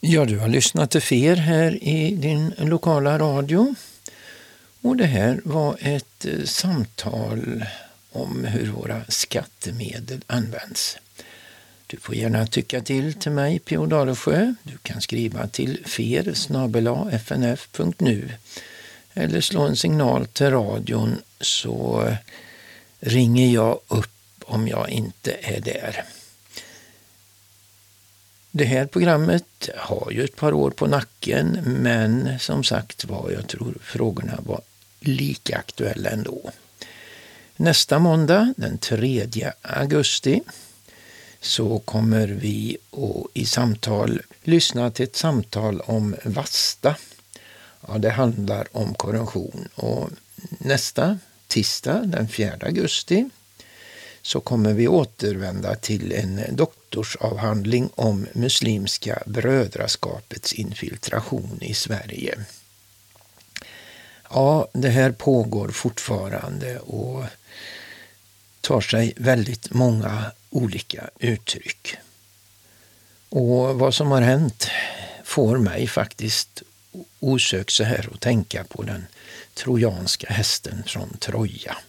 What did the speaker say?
Ja, du har lyssnat till FER här i din lokala radio. Och det här var ett samtal om hur våra skattemedel används. Du får gärna tycka till mig, P.O. Dalesjö. Du kan skriva till fer@fnf.nu eller slå en signal till radion så ringer jag upp om jag inte är där. Det här programmet har ju ett par år på nacken, men som sagt var, jag tror frågorna var lika aktuella ändå. Nästa måndag, den 3 augusti, så kommer vi i samtal lyssna till ett samtal om Vasta. Ja, det handlar om korruption. Och nästa tisdag, den 4 augusti, så kommer vi återvända till en doktorsavhandling om muslimska brödraskapets infiltration i Sverige. Ja, det här pågår fortfarande och tar sig väldigt många olika uttryck. Och vad som har hänt får mig faktiskt osökt så här att tänka på den trojanska hästen från Troja.